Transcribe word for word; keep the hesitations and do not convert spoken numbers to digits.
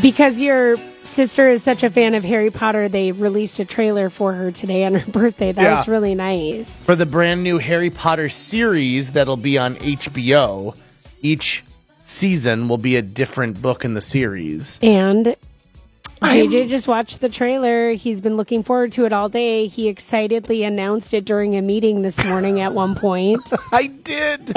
Because your sister is such a fan of Harry Potter, they released a trailer for her today on her birthday. That Yeah. was really nice. For the brand new Harry Potter series that'll be on H B O, each season will be a different book in the series. And I'm- J J just watched the trailer. He's been looking forward to it all day. He excitedly announced it during a meeting this morning at one point. I did.